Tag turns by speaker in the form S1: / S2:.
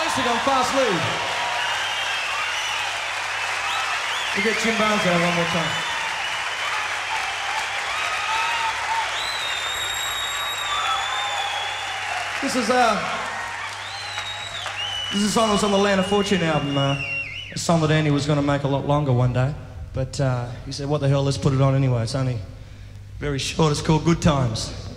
S1: Classic on Fast Lead. We'll get Jim Barnes out one more time. This is a song that was on the Land of Fortune album. A song that Andy was going to make a lot longer one day. But he said, what the hell, let's put it on anyway. It's only very short. It's called Good Times.